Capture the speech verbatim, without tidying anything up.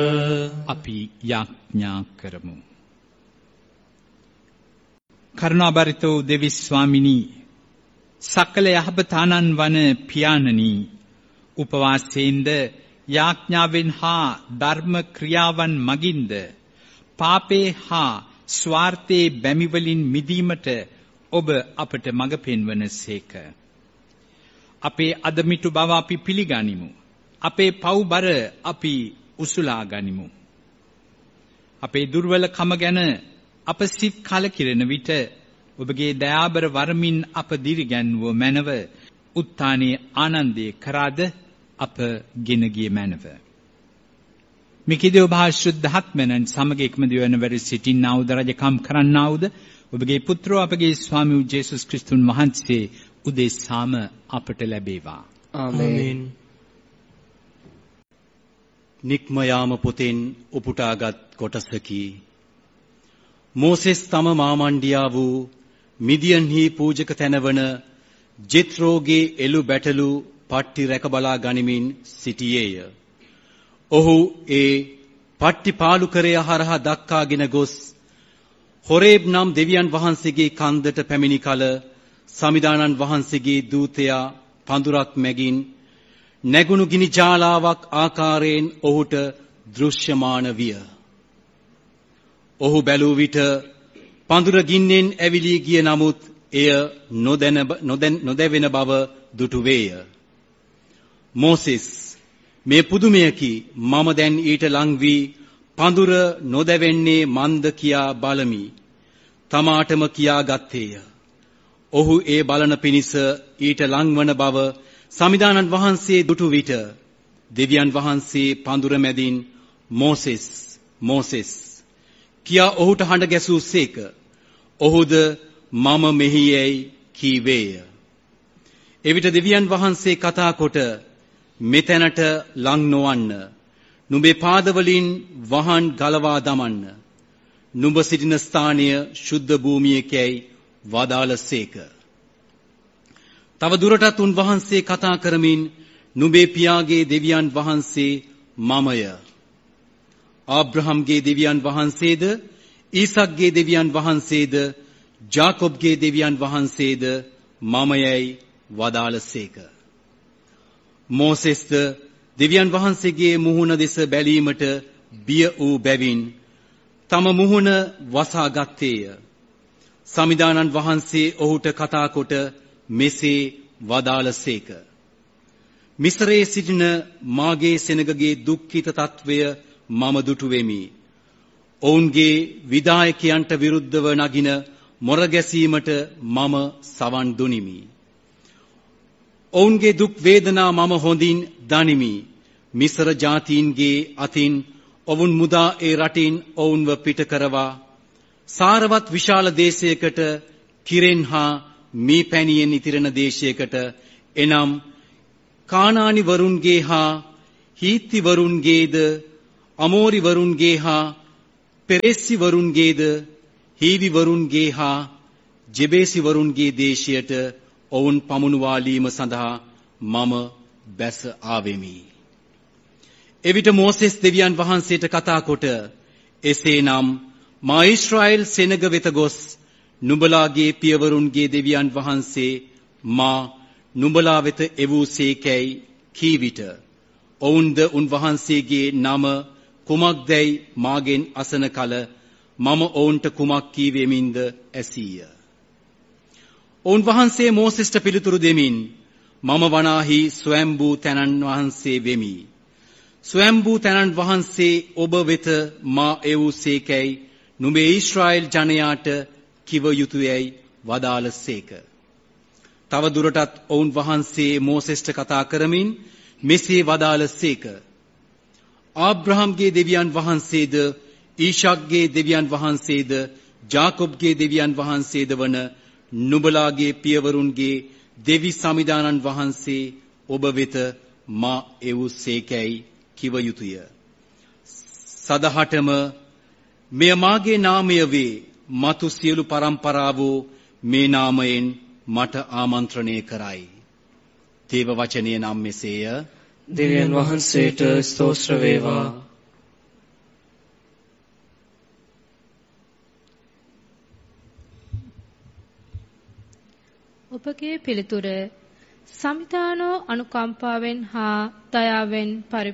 අපි යාඥා කරමු. කරුණාබරිත වූ දෙවි ස්වාමිනී, සකල යහපතානන් වන පියාණනී, උපවාසයෙන්ද යාඥාවෙන් හා ධර්ම ක්‍රියාවන් මගින්ද පාපේ හා ස්වාර්ථයේ බැමිවලින් මිදීමට ඔබ අපට මඟ පෙන්වන සේක. අපේ අදමිටු බව අපි පිළිගනිමු. අපේ පව්බර අපි උසුලා ගනිමු. අපේ දුර්වලකම ගැන අප සිත් කලකිරෙන විට ඔබගේ දයාබර වරමින් අප දිරිගැන්වුව මැනව උත්ථානයේ ආනන්දේ කරාද අප ගෙන ගිය මැනව. මිකිදෝ භාශුද්ධාත්මයන් සමග එක්මදී වන වර සිටින්නා වූ රජකම් කරන්නා වූද ඔබගේ පුත්‍රෝ අපගේ ස්වාමී වූ ජේසුස් ක්‍රිස්තුන් වහන්සේ උදෙසාම අපට ලැබේවා. ආමේන්. නික්ම යාම පොතෙන් උපුටාගත් කොටසකි. මෝසෙස් තම මාමණ්ඩියා වූ මිදියන්හි පූජක තැනවන ජෙත්‍රෝගේ එළු බැටළු පට්ටි රැක බලා ගනිමින් සිටියේය. ඔහු ඒ පට්ටි පාලුකරය හරහා දක්කාගෙන ගොස් හොරේබ් නම් දෙවියන් වහන්සේගේ කන්දට පැමිණි කල සමිදානන් වහන්සේගේ දූතයා පඳුරක් මැගින් නැගුණු ගිනි ජාලාවක් ආකාරයෙන් ඔහුට දෘශ්‍යමාන විය. ඔහු බැලූ විට පඳුර ගින්නෙන් ඇවිලී ගිය නමුත් එය නොදැන නොදැවෙන බව දුටු වේය. මෝසෙස්, මේ පුදුමයකි, මම දැන් ඊට ලං වී පඳුර නොදැවෙන්නේ මන්ද කියා බලමි. තමාටම කියා ගත්තේය. ඔහු ඒ බලන පිණිස ඊට ලංවන බව සමිදානන් වහන්සේ දුටු විට දෙවියන් වහන්සේ පඳුර මැදින් මෝසෙස් මෝසෙස් කියා ඔහුට හඬ ගැසූසේක. ඔහුද මම මෙහි යැයි කීවේය. එවිට දෙවියන් වහන්සේ කතා කොට මෙතැනට ලං නොවන්න, නුඹේ පාදවලින් වහන් ගලවා දමන්න, නුඹ සිටින ස්ථානය ශුද්ධ භූමියකැයි වදාළසේක. තව දුරටත් උන්වහන්සේ කතා කරමින් නුඹේ පියාගේ දෙවියන් වහන්සේ මමය, ආබ්‍රහම්ගේ දෙවියන් වහන්සේද, ඊසක්ගේ දෙවියන් වහන්සේද, ජාකොබ්ගේ දෙවියන් වහන්සේද මමයයි වදාළසේක. මෝසෙස්ද දෙවියන් වහන්සේගේ මුහුණ දෙස බැලීමට බිය වූ බැවින් තම මුහුණ වසා ගත්තේය. සමිදානන් වහන්සේ ඔහුට කතා කොට මෙසේ වදාළසේක. මිස්රයේ සිටින මාගේ සෙනගගේ දුක්ඛිත තත්වය මම දුටු වෙමි. ඔවුන්ගේ විධායකයන්ට විරුද්ධව නගින මොර ගැසීමට මම සවන් දුනිමි. ඔවුන්ගේ දුක් වේදනා මම හොඳින් දනිමි. මිස්ර ජාතීන්ගේ අතින් ඔවුන් මුදා ඒ රටින් ඔවුන්ව පිට කරවා සාරවත් විශාල දේශයකට, කිරෙන් හා මී පැණියෙන් ඉතිරෙන දේශයකට, එනම් කානානි වරුන්ගේ හා හීත්ති වරුන්ගේද, අමෝරි වරුන්ගේ හා පෙරෙස්සි වරුන්ගේද, හීවි වරුන්ගේ හා ජෙබේසි වරුන්ගේ දේශයට ඔවුන් පමුණුවාලීම සඳහා මම බැස ආවෙමි. එවිට මෝසෙස් දෙවියන් වහන්සේට කතා කොට එසේනම් මා ඊශ්‍රායෙල් සෙනග වෙත ගොස් නුඹලාගේ පියවරුන්ගේ දෙවියන් වහන්සේ මා නුඹලා වෙත එවූසේකැයි කී විට ඔවුන්ද උන්වහන්සේගේ නම කුමක්දැයි මාගෙන් අසන කල මම ඔවුන්ට කුමක් කීවෙමින්ද ඇසීය. ඔවුන් වහන්සේ මෝසෙස්ට පිළිතුරු දෙමින් මම වනාහි ස්වයම්බූ තැනන් වහන්සේ වෙමි. ස්වයම්බූ තැනන් වහන්සේ ඔබ වෙත මා එවූසේකැයි නුඹේ ඊශ්‍රායෙල් ජනයාට කිව යුතුයයි වදාළසේක. තව දුරටත් ඔවුන් වහන්සේ මෝසෙස්ට කතා කරමින් මෙසේ වදාළසේක. ආබ්‍රහම්ගේ දෙවියන් වහන්සේද, ඊශාක්ගේ දෙවියන් වහන්සේද, ජාකොබ්ගේ දෙවියන් වහන්සේද වන නුඹලාගේ පියවරුන්ගේ දෙවි සමිදානන් වහන්සේ ඔබ වෙත මා එවූසේකැයි කිව යුතුය. සදහටම මෙය මාගේ නාමය වේ. මතු සියලු පරම්පරාවෝ මේ නාමයෙන් මට ආමන්ත්‍රණය කරයි. දේව වචනය නම් මෙසේය. දෙවියන් වහන්සේට ස්තෝත්‍ර වේවා. ඔබගේ පිළිතුර සමිතානෝ අනුකම්පාවෙන් හා දයාවෙන් පරි